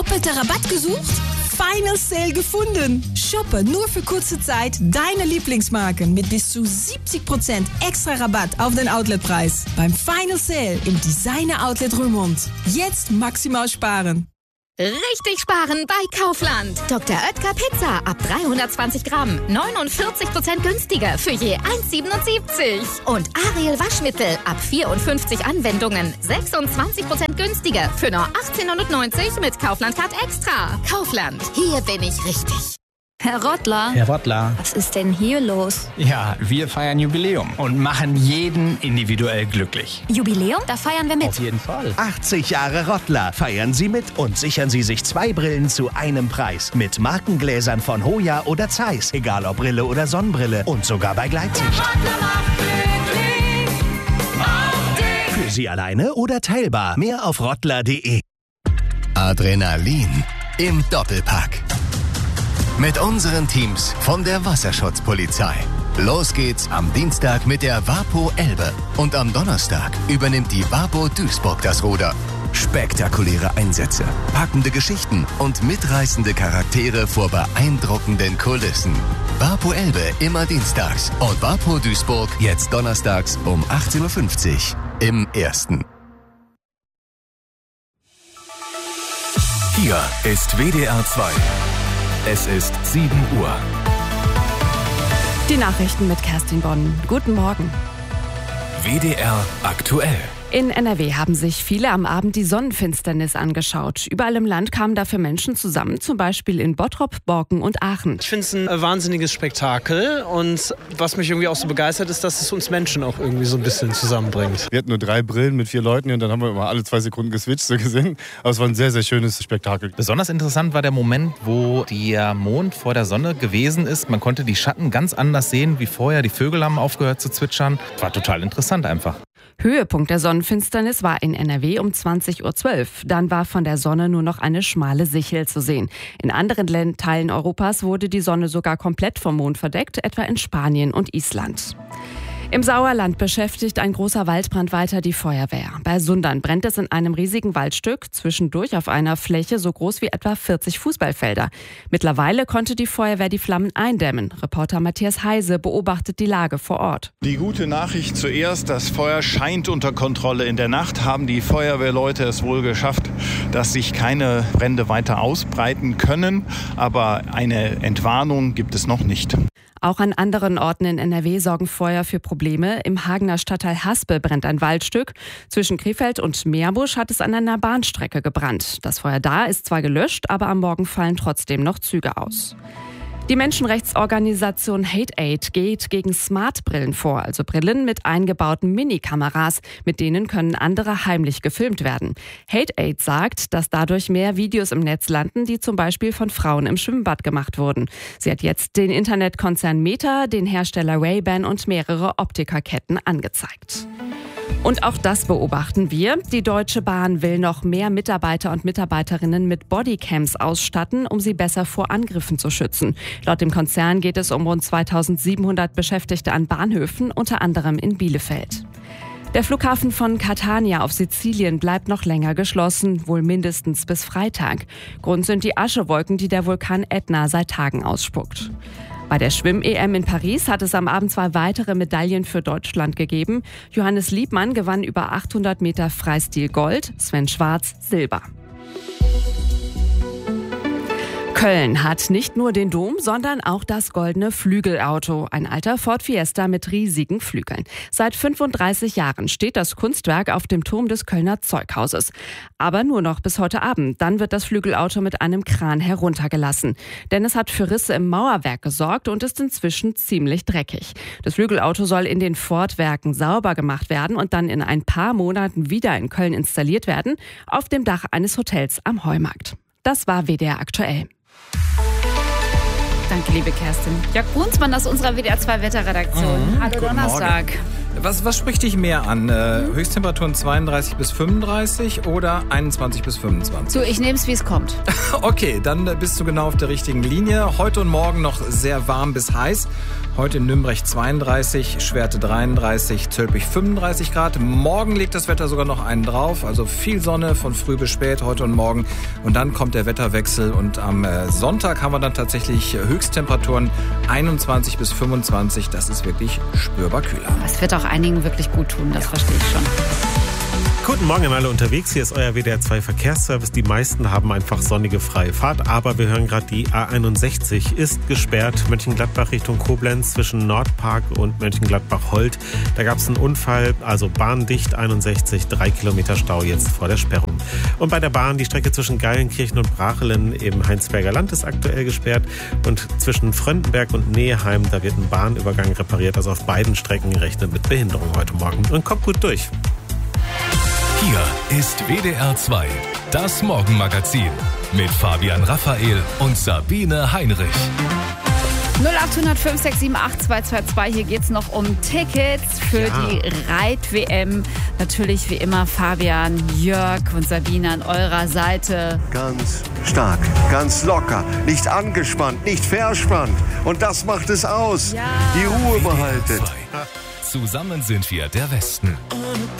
Doppelter Rabatt gesucht? Final Sale gefunden. Shoppe nur für kurze Zeit deine Lieblingsmarken mit bis zu 70% extra Rabatt auf den Outletpreis. Beim Final Sale im Designer Outlet Römond. Jetzt maximal sparen. Richtig sparen bei Kaufland. Dr. Oetker Pizza ab 320 Gramm. 49% günstiger für je 1,77. Und Ariel Waschmittel ab 54 Anwendungen. 26% günstiger für nur 18,90 mit Kaufland Card Extra. Kaufland, hier bin ich richtig. Herr Rottler. Herr Rottler. Was ist denn hier los? Ja, wir feiern Jubiläum und machen jeden individuell glücklich. Jubiläum? Da feiern wir mit. Auf jeden Fall. 80 Jahre Rottler. Feiern Sie mit und sichern Sie sich 2 Brillen zu einem Preis. Mit Markengläsern von Hoya oder Zeiss. Egal ob Brille oder Sonnenbrille. Und sogar bei Gleitsicht. Für Sie alleine oder teilbar. Mehr auf rottler.de. Adrenalin im Doppelpack. Mit unseren Teams von der Wasserschutzpolizei. Los geht's am Dienstag mit der WaPo Elbe. Und am Donnerstag übernimmt die WaPo Duisburg das Ruder. Spektakuläre Einsätze, packende Geschichten und mitreißende Charaktere vor beeindruckenden Kulissen. WaPo Elbe immer dienstags und WaPo Duisburg jetzt donnerstags um 18.50 Uhr im Ersten. Hier ist WDR 2. Es ist 7 Uhr. Die Nachrichten mit Kerstin Bonn. Guten Morgen. WDR aktuell. In NRW haben sich viele am Abend die Sonnenfinsternis angeschaut. Überall im Land kamen dafür Menschen zusammen, zum Beispiel in Bottrop, Borken und Aachen. Ich finde es ein wahnsinniges Spektakel und was mich irgendwie auch so begeistert ist, dass es uns Menschen auch irgendwie so ein bisschen zusammenbringt. Wir hatten nur 3 Brillen mit 4 Leuten und dann haben wir immer alle 2 Sekunden geswitcht so gesehen. Aber es war ein sehr, sehr schönes Spektakel. Besonders interessant war der Moment, wo der Mond vor der Sonne gewesen ist. Man konnte die Schatten ganz anders sehen wie vorher. Die Vögel haben aufgehört zu zwitschern. War total interessant einfach. Höhepunkt der Sonnenfinsternis war in NRW um 20.12 Uhr. Dann war von der Sonne nur noch eine schmale Sichel zu sehen. In anderen Teilen Europas wurde die Sonne sogar komplett vom Mond verdeckt, etwa in Spanien und Island. Im Sauerland beschäftigt ein großer Waldbrand weiter die Feuerwehr. Bei Sundern brennt es in einem riesigen Waldstück, zwischendurch auf einer Fläche so groß wie etwa 40 Fußballfelder. Mittlerweile konnte die Feuerwehr die Flammen eindämmen. Reporter Matthias Heise beobachtet die Lage vor Ort. Die gute Nachricht zuerst, das Feuer scheint unter Kontrolle. In der Nacht haben die Feuerwehrleute es wohl geschafft, dass sich keine Brände weiter ausbreiten können. Aber eine Entwarnung gibt es noch nicht. Auch an anderen Orten in NRW sorgen Feuer für Probleme. Im Hagener Stadtteil Haspel brennt ein Waldstück. Zwischen Krefeld und Meerbusch hat es an einer Bahnstrecke gebrannt. Das Feuer da ist zwar gelöscht, aber am Morgen fallen trotzdem noch Züge aus. Die Menschenrechtsorganisation Hate-Aid geht gegen Smart-Brillen vor, also Brillen mit eingebauten Minikameras. Mit denen können andere heimlich gefilmt werden. Hate-Aid sagt, dass dadurch mehr Videos im Netz landen, die zum Beispiel von Frauen im Schwimmbad gemacht wurden. Sie hat jetzt den Internetkonzern Meta, den Hersteller Ray-Ban und mehrere Optikerketten angezeigt. Und auch das beobachten wir. Die Deutsche Bahn will noch mehr Mitarbeiter und Mitarbeiterinnen mit Bodycams ausstatten, um sie besser vor Angriffen zu schützen. Laut dem Konzern geht es um rund 2700 Beschäftigte an Bahnhöfen, unter anderem in Bielefeld. Der Flughafen von Catania auf Sizilien bleibt noch länger geschlossen, wohl mindestens bis Freitag. Grund sind die Aschewolken, die der Vulkan Ätna seit Tagen ausspuckt. Bei der Schwimm-EM in Paris hat es am Abend 2 weitere Medaillen für Deutschland gegeben. Johannes Liebmann gewann über 800 Meter Freistil Gold, Sven Schwarz Silber. Köln hat nicht nur den Dom, sondern auch das goldene Flügelauto. Ein alter Ford Fiesta mit riesigen Flügeln. Seit 35 Jahren steht das Kunstwerk auf dem Turm des Kölner Zeughauses. Aber nur noch bis heute Abend. Dann wird das Flügelauto mit einem Kran heruntergelassen. Denn es hat für Risse im Mauerwerk gesorgt und ist inzwischen ziemlich dreckig. Das Flügelauto soll in den Ford-Werken sauber gemacht werden und dann in ein paar Monaten wieder in Köln installiert werden, auf dem Dach eines Hotels am Heumarkt. Das war WDR aktuell. Danke, liebe Kerstin. Jörg Brunsmann aus unserer WDR 2 Wetterredaktion. Hallo Guten Donnerstag. Morgen. Was spricht dich mehr an? Höchsttemperaturen 32 bis 35 oder 21 bis 25? So, ich nehme es, wie es kommt. Okay, dann bist du genau auf der richtigen Linie. Heute und morgen noch sehr warm bis heiß. Heute in Nürnberg 32, Schwerte 33, Zülpich 35 Grad. Morgen legt das Wetter sogar noch einen drauf. Also viel Sonne von früh bis spät heute und morgen. Und dann kommt der Wetterwechsel. Und am Sonntag haben wir dann tatsächlich Höchsttemperaturen 21 bis 25. Das ist wirklich spürbar kühler. Das wird auch einigen wirklich gut tun, das verstehe ich schon. Guten Morgen an alle unterwegs. Hier ist euer WDR 2 Verkehrsservice. Die meisten haben einfach sonnige freie Fahrt, aber wir hören gerade, die A61 ist gesperrt. Mönchengladbach Richtung Koblenz zwischen Nordpark und Mönchengladbach-Holt. Da gab es einen Unfall, also bahndicht 61, 3 Kilometer Stau jetzt vor der Sperrung. Und bei der Bahn die Strecke zwischen Geilenkirchen und Brachelen im Heinsberger Land ist aktuell gesperrt. Und zwischen Fröndenberg und Neheim, da wird ein Bahnübergang repariert. Also auf beiden Strecken rechnet mit Behinderung heute Morgen. Und kommt gut durch. Hier ist WDR 2, das Morgenmagazin mit Fabian Raphael und Sabine Heinrich. 0800 567 8222. Hier geht es noch um Tickets für die Reit-WM. Natürlich wie immer Fabian, Jörg und Sabine an eurer Seite. Ganz stark, ganz locker, nicht angespannt, nicht verspannt. Und das macht es aus. Ja. Die Ruhe behalten. Zusammen sind wir der Westen.